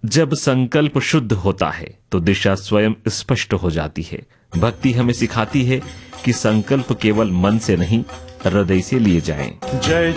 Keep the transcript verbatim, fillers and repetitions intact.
जब संकल्प शुद्ध होता है तो दिशा स्वयं स्पष्ट हो जाती है। भक्ति हमें सिखाती है कि संकल्प केवल मन से नहीं, हृदय से लिए जाएं। जय